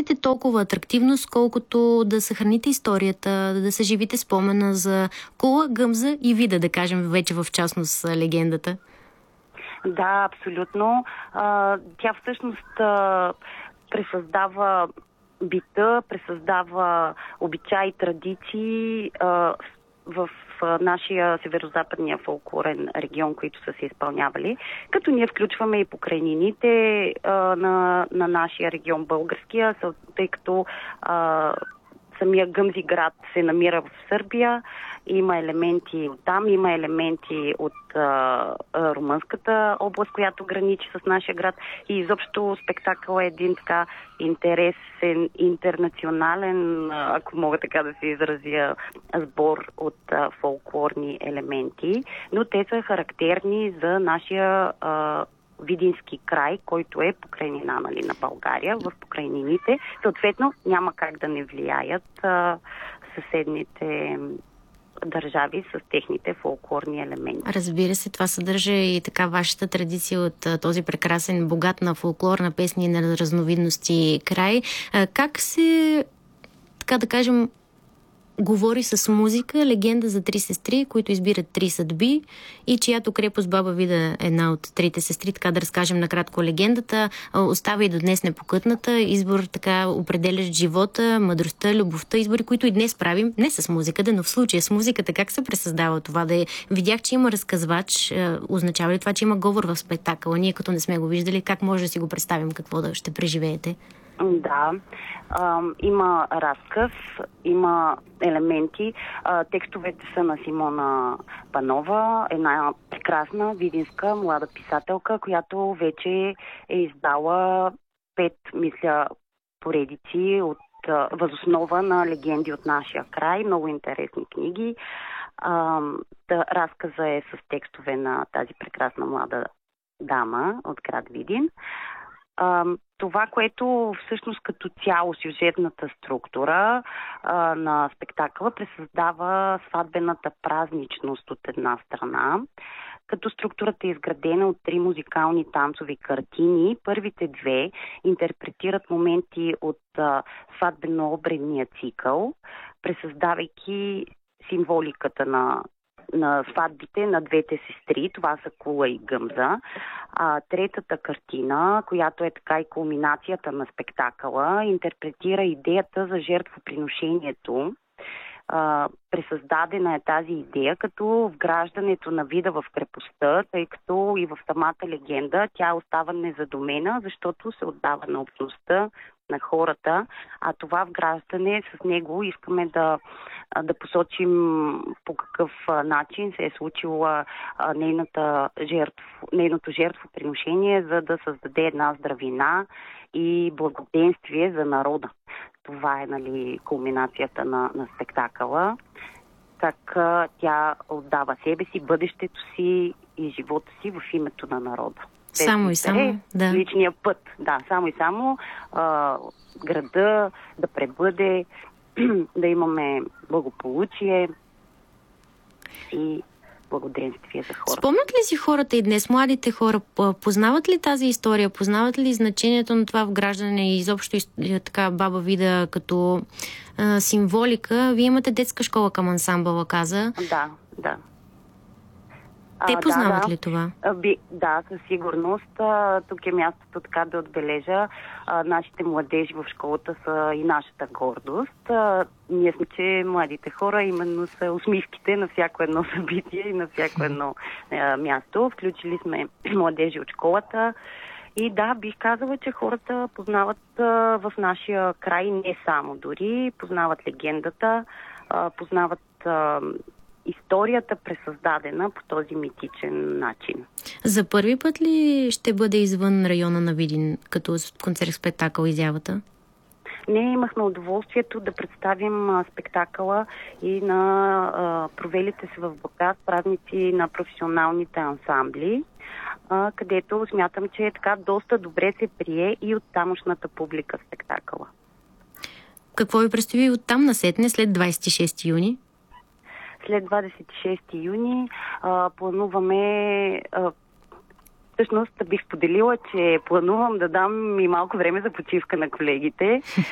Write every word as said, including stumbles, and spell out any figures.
търсите толкова атрактивност, колкото да съхраните историята, да съживите спомена за Кула, Гъмза и Вида, да кажем вече в частност легендата? Да, абсолютно. А, тя всъщност а, пресъздава бита, пресъздава обичаи, традиции а, в нашия северо-западния фолклорен регион, които са се изпълнявали, като ние включваме и покрайнините а, на, на нашия регион, българския, тъй като а, самия Гъмзи град се намира в Сърбия, има елементи от там, има елементи от а, а, румънската област, която граничи с нашия град, и изобщо спектакъл е един така интересен, интернационален, ако мога така да се изразя, сбор от а, фолклорни елементи, но те са характерни за нашия а, Видински край, който е покрайнина, нали, на България, в покрайнините. Съответно, няма как да не влияят а, съседните държави с техните фолклорни елементи. Разбира се, това съдържа и така вашата традиция от а, този прекрасен, богат на фолклорна песни и на разновидности край. А, как се, така да кажем, говори с музика легенда за три сестри, които избират три съдби и чиято крепост баба Вида е една от трите сестри, така да разкажем накратко легендата, остава и до днес непокътната. Избор така определящ живота, мъдростта, любовта, избори, които и днес правим, не с музиката, но в случая с музиката. Как се пресъздава това? Да е... Видях, че има разказвач. Означава ли това, че има говор в спектакъла? Ние като не сме го виждали, как може да си го представим, какво да ще преживеете? Да, а, има разказ, има елементи. А, текстовете са на Симона Панова, една прекрасна видинска млада писателка, която вече е издала пет, мисля, поредици от а, възоснова на легенди от нашия край. Много интересни книги. А, да, разказа е с текстове на тази прекрасна млада дама от град Видин. Uh, това, което всъщност като цяло сюжетната структура uh, на спектакъла пресъздава сватбената празничност от една страна, като структурата е изградена от три музикални танцови картини. Първите две интерпретират моменти от uh, сватбено-обредния цикъл, пресъздавайки символиката на на сватбите на двете сестри. Това са Кула и Гъмза. А, третата картина, която е така и кулминацията на спектакъла, интерпретира идеята за жертвоприношението. А, пресъздадена е тази идея като вграждането на Вида в крепостта, тъй като и в самата легенда тя остава незадумена, защото се отдава на общността, на хората, а това вграждане, с него искаме да, да посочим по какъв начин се е случило нейната жертв, нейното жертвоприношение, за да създаде една здравина и благоденствие за народа. Това е, нали, кулминацията на, на спектакъла. Как тя отдава себе си, бъдещето си и живота си в името на народа. Само и само, да. Личния път, да, само и само а, града да пребъде, да имаме благополучие и благоденствие за хората. Спомнят ли си хората и днес, младите хора, познават ли тази история, познават ли значението на това вграждане и изобщо така баба Вида като а, символика? Вие имате детска школа към ансамбъла, каза. Да, да. Те познават а, да, ли това? Би, да, със сигурност. А, тук е мястото така да отбележа. А, нашите младежи в школата са и нашата гордост. А, ние сме, че младите хора именно са усмивките на всяко едно събитие и на всяко едно а, място. Включили сме младежи от школата. И да, бих казала, че хората познават а, в нашия край не само дори, познават легендата, а, познават а, историята, пресъздадена по този митичен начин. За първи път ли ще бъде извън района на Видин, като концерт-спектакъл изявата? Не, имахме удоволствието да представим а, спектакъла и на а, провелите се в Бургас празници на професионалните ансамбли, а, където смятам, че е така доста добре се прие и от тамошната публика спектакъла. Какво ви предстои оттам насетне след двадесет и шести юни? След двадесет и шести юни а, плануваме... А, всъщност бих споделила, че планувам да дам и малко време за почивка на колегите,